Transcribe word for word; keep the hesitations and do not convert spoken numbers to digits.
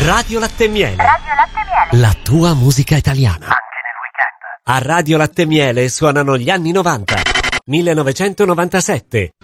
Radio Latte e Miele. Radio Latte e Miele. La tua musica italiana. Anche nel weekend. A Radio Latte e Miele suonano gli anni novanta. millenovecentonovantasette,